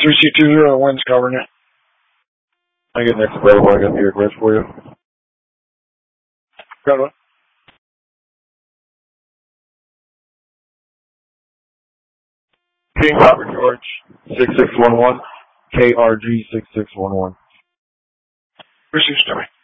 3C20, wind's covering it. I get next available. I got the request for you. Got it. King Robert George, 6611. KRG 6611. Received, Jimmy.